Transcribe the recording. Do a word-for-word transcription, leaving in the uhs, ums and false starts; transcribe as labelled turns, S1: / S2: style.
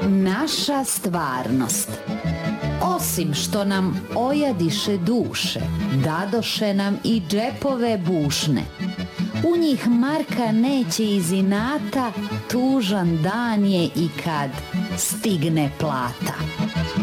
S1: Naša stvarnost. Osim što nam ojadiše duše, dadoše nam i džepove bušne. U njih Marka neće iz inata, tužan dan je i kad stigne plata.